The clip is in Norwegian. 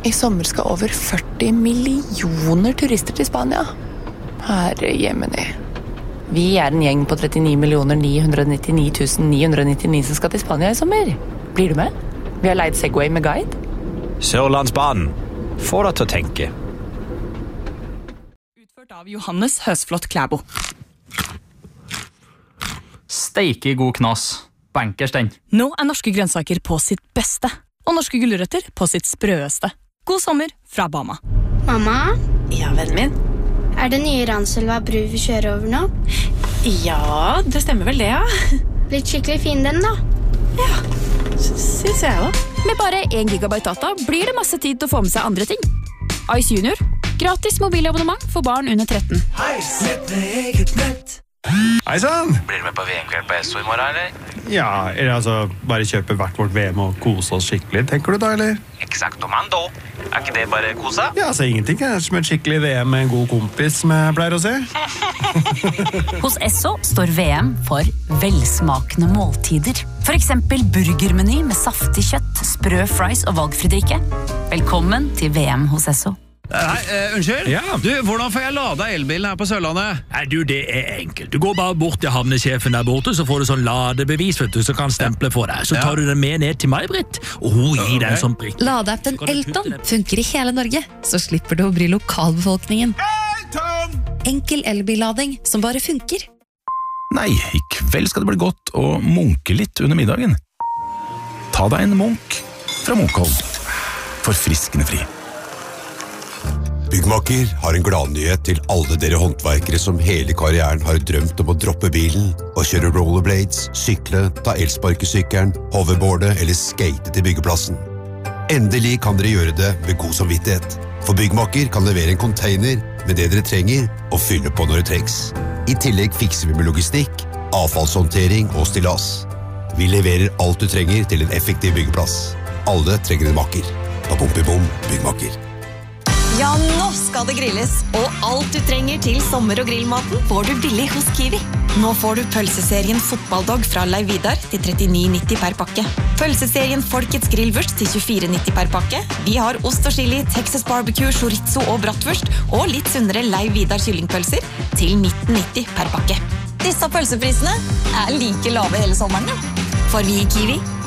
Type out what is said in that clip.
I sommer skal over 40 millioner turister til Spania. Herre jemini. Vi en gjeng på 39.999.999 som skal til Spania I sommer. Blir du med? Vi har leid Segway med guide. Sørlandsbanen. Få deg til å tenke. Utført av Johannes Høsflott Klæbo. Steike god knas. Bankers den. Nå norske grønnsaker på sitt beste. Og norske gulrøtter på sitt sprøeste. God sommer fra Bama. Mamma? Ja, vennen min. Det nye Ranselva bru vi kjører over nå? Ja, det stemmer vel det, ja. Blitt skikkelig fin den da. Ja, synes jeg også. Med bare 1 gigabyte data blir det masse tid til å få med seg andre ting. Ice Junior. Gratis mobilabonnement for barn under 13. Hei, sett med eget nett. Hei sann! Blir du med på VM-kveld på SO I morgen, eller? Ja, eller altså, bare kjøpe hvert vårt VM og kose oss skikkelig, tenker du da, eller? Exakt mando. Ikke det bare kosa? Ja, altså ingenting som et skikkelig VM med en god kompis, som jeg pleier å si. Hos Esso står VM for velsmakende måltider. For eksempel burgermeny med saftig kjøtt, sprø fries og valgfridrikke. Velkommen til VM hos Esso. Hei, unnskyld? Ja. Du, hvordan får jeg lada elbilen her på Sørlandet? Nei, du, det enkelt. Du går bare bort til havnesjefen der borte, så får du sånn ladebevis, vet du, som kan stemple for deg. Så tar du den med ned til May-Britt, og hun gir deg en sånn prikk. Ladeappen Elton funker I hele Norge, så slipper du å bry lokalbefolkningen. Elton! Enkel elbillading som bare funker. Nei, I kveld skal det bli godt å munke litt under middagen. Ta deg en munk fra Munkholm. Forfriskende fri. Byggmaker har en gladnyhet til alle dere håndverkere som hele karrieren har drømt om å droppe bilen og kjøre rollerblades, sykle, ta elsparkesykkelen, hoverboarde eller skate til byggeplassen. Endelig kan dere gjøre det med god samvittighet, for Byggmaker kan levere en container med det dere trenger og fylle på når det trengs. I tillegg fikser vi med logistikk, avfallshåndtering og stillas. Vi leverer alt du trenger til en effektiv byggeplass. Alle trenger en maker. Bom, Byggmaker. Ja, nå skal det grilles, og alt du trenger til sommer- og grillmaten får du billig hos Kiwi. Nå får du pølseserien Fotballdog fra Leiv Vidar til 39,90 per pakke. Pølseserien Folkets grillvurst til 24,90 per pakke. Vi har ost og chili, Texas barbecue, chorizo og bratwurst, og litt sunnere Leiv Vidar kyllingpølser til 19,90 per pakke. Disse pølseprisene like lave hele sommeren, ja. For vi I Kiwi